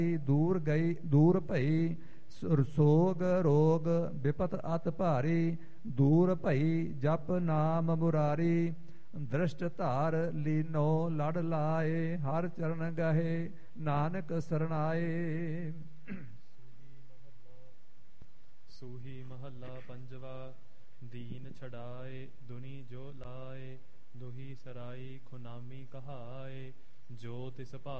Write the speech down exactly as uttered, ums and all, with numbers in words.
ਦੂਰ ਗਈ ਦੂਰ ਭਈ ਸੋਗ ਰੋਗ ਵਿਪਤ ਅਤ ਭਾਰੀ। ਦੂਰ ਭਈ ਜਪ ਨਾਮ ਮੁਰਾਰੀ। ਦ੍ਰਿਸ਼ਟ ਧਾਰ ਲੀਨੋ ਲੜ ਲਾਏ। ਹਰ ਚਰਨ ਗਹੇ ਨਾਨਕ ਸਰਣਾਏ। ਸੂਹੀ ਮਹੱਲਾ ਪੰਜਵਾ। ਦੀਨ ਛਡਾਏ ਦੁਨੀ ਜੋ ਲਾਏ। ਦੁਹੀ ਸਰਾਈ ਖੁਨਾਮੀ ਕਹਾਏ। ਜੋ ਤਿਸ ਭਾ